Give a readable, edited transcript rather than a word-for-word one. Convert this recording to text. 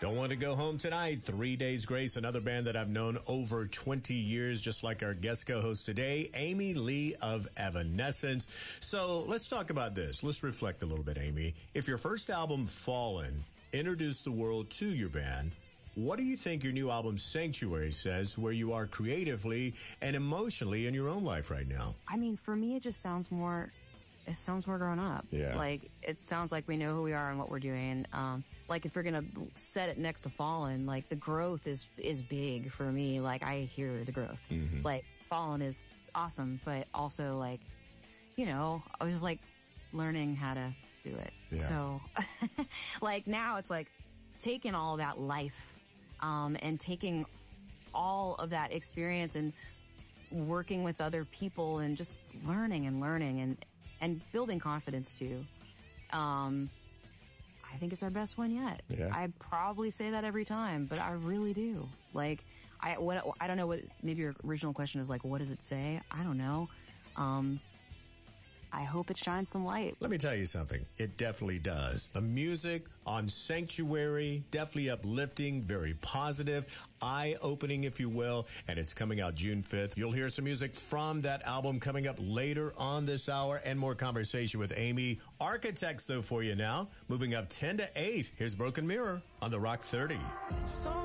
Don't Want to Go Home Tonight, 3 Days Grace, another band that I've known over 20 years, just like our guest co-host today, Amy Lee of Evanescence. So let's talk about this. Let's reflect a little bit, Amy. If your first album, Fallen, introduced the world to your band, what do you think your new album, Sanctuary, says where you are creatively and emotionally in your own life right now? I mean, for me, it just sounds more... It sounds more grown up. Yeah. Like, it sounds like we know who we are and what we're doing. Like, if you're gonna set it next to Fallen, like, the growth is big for me. Like, I hear the growth. Mm-hmm. Like, Fallen is awesome, but also, like, you know, I was, like, learning how to do it. Yeah. So, like, now it's, like, taking all of that life, and taking all of that experience and working with other people and just learning and building confidence too. I think it's our best one yet. Yeah. I probably say that every time, but I really do. Like, I don't know what, maybe your original question was like, what does it say? I don't know. I hope it shines some light. Let me tell you something. It definitely does. The music on Sanctuary, definitely uplifting, very positive, eye-opening, if you will, and it's coming out June 5th. You'll hear some music from that album coming up later on this hour and more conversation with Amy. Architects, though, for you now. Moving up 10 to 8. Here's Broken Mirror on the Rock 30.